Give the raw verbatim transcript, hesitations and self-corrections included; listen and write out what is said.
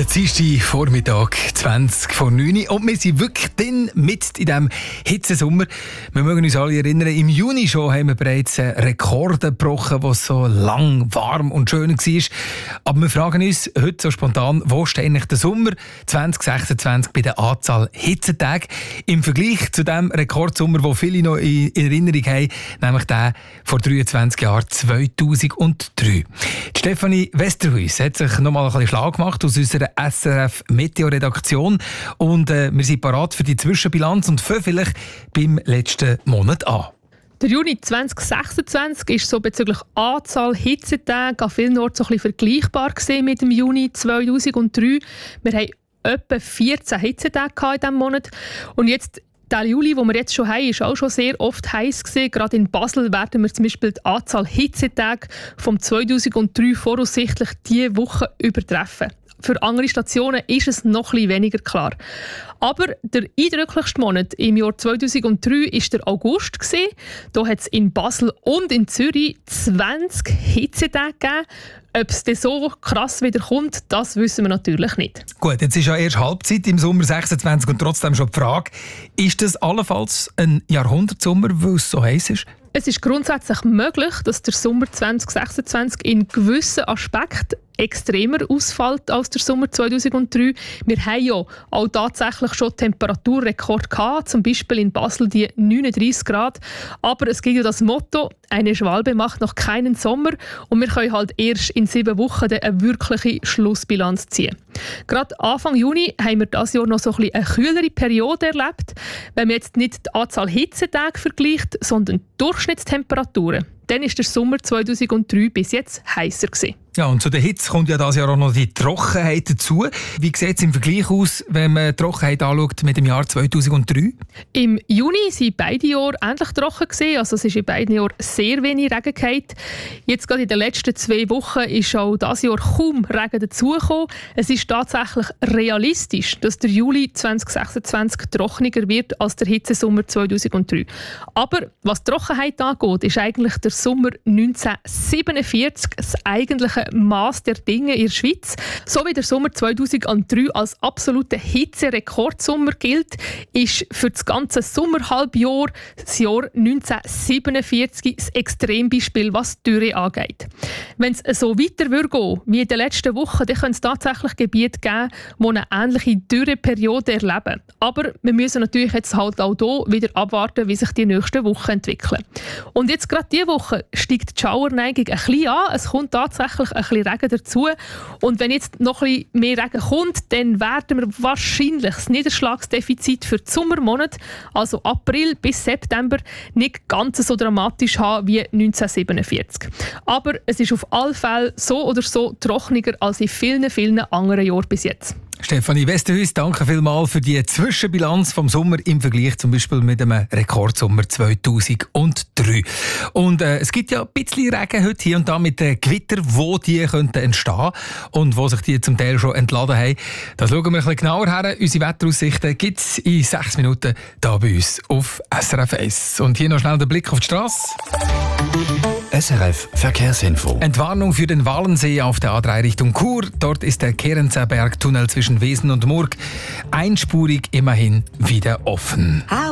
Dienstag Vormittag, zwanzig vor neun und wir sind wirklich dann mit in diesem Hitzesommer. Wir mögen uns alle erinnern, im Juni schon haben wir bereits Rekorde gebrochen, was so lang, warm und schön war. Aber wir fragen uns heute so spontan, wo steht eigentlich der Sommer zwanzig sechsundzwanzig bei der Anzahl Hitzetagen im Vergleich zu dem Rekordsommer, den viele noch in Erinnerung haben, nämlich der vor dreiundzwanzig Jahren, zweitausenddrei. Die Stefanie Westerhuis hat sich noch mal ein bisschen schlau gemacht aus unserer S R F Meteo-Redaktion und äh, wir sind parat für die Zwischenbilanz und fangen vielleicht beim letzten Monat an. Der Juni zwanzig sechsundzwanzig ist so bezüglich Anzahl Hitzetage an vielen Orten so ein bisschen vergleichbar mit dem Juni zweitausenddrei. Wir haben etwa vierzehn Hitzetage in diesem Monat und jetzt der Juli, den wir jetzt schon haben, war auch schon sehr oft heiß gewesen. Gerade in Basel werden wir zum Beispiel die Anzahl Hitzetage vom zweitausenddrei voraussichtlich diese Woche übertreffen. Für andere Stationen ist es noch etwas weniger klar. Aber der eindrücklichste Monat im Jahr zweitausenddrei war der August. Da hat es in Basel und in Zürich zwanzig Hitzetage gegeben. Ob es dann so krass wieder kommt, das wissen wir natürlich nicht. Gut, jetzt ist ja erst Halbzeit im Sommer sechsundzwanzig und trotzdem schon die Frage, ist das allenfalls ein Jahrhundertsommer, weil es so heiß ist? Es ist grundsätzlich möglich, dass der Sommer zwanzig sechsundzwanzig in gewissen Aspekten extremer ausfällt als der Sommer zweitausenddrei. Wir haben ja auch tatsächlich schon Temperaturrekord gehabt, zum Beispiel in Basel die neununddreißig Grad. Aber es gibt ja das Motto, eine Schwalbe macht noch keinen Sommer und wir können halt erst in sieben Wochen eine wirkliche Schlussbilanz ziehen. Gerade Anfang Juni haben wir dieses Jahr noch so ein bisschen eine kühlere Periode erlebt. Wenn man jetzt nicht die Anzahl Hitzetage vergleicht, sondern die Durchschnittstemperaturen, dann war der Sommer zweitausenddrei bis jetzt heißer gewesen. Ja, und zu der Hitze kommt ja dieses Jahr auch noch die Trockenheit dazu. Wie sieht es im Vergleich aus, wenn man die Trockenheit anschaut mit dem Jahr zweitausenddrei? Im Juni waren beide Jahre ähnlich trocken gewesen. Also es ist in beiden Jahren sehr wenig Regen gefallen. Jetzt gerade in den letzten zwei Wochen ist auch dieses Jahr kaum Regen dazugekommen. Es ist tatsächlich realistisch, dass der Juli zwanzig sechsundzwanzig trockener wird als der Hitzesommer zweitausenddrei. Aber was die Trockenheit angeht, ist eigentlich der Sommer neunzehnhundertsiebenundvierzig das eigentliche Maß der Dinge in der Schweiz. So wie der Sommer zweitausenddrei als absoluter Hitzerekordsommer gilt, ist für das ganze Sommerhalbjahr das Jahr neunzehnhundertsiebenundvierzig das Extrembeispiel, was die Dürre angeht. Wenn es so weiter würde gehen wie in den letzten Wochen, dann könnte es tatsächlich Gebiete geben, die eine ähnliche Dürreperiode erleben. Aber wir müssen natürlich jetzt halt auch hier wieder abwarten, wie sich die nächsten Wochen entwickeln. Und jetzt gerade diese Woche steigt die Schauerneigung ein bisschen an. Es kommt tatsächlich ein bisschen Regen dazu. Und wenn jetzt noch ein bisschen mehr Regen kommt, dann werden wir wahrscheinlich das Niederschlagsdefizit für die Sommermonate, also April bis September, nicht ganz so dramatisch haben wie neunzehnhundertsiebenundvierzig. Aber es ist auf alle Fälle so oder so trockener als in vielen, vielen anderen Jahren bis jetzt. Stefanie Westerhuis, danke vielmals für die Zwischenbilanz vom Sommer im Vergleich zum Beispiel mit dem Rekordsommer zweitausenddrei. Und äh, es gibt ja ein bisschen Regen heute hier und da mit den Gewitter, wo die könnten entstehen und wo sich die zum Teil schon entladen haben. Das schauen wir ein bisschen genauer her. Unsere Wetteraussichten gibt es in sechs Minuten hier bei uns auf S R F eins. Und hier noch schnell der Blick auf die Straße. S R F Verkehrsinfo. Entwarnung für den Walensee auf der A drei Richtung Chur. Dort ist der Kerenzer Bergtunnel zwischen Wesen und Murg einspurig immerhin wieder offen.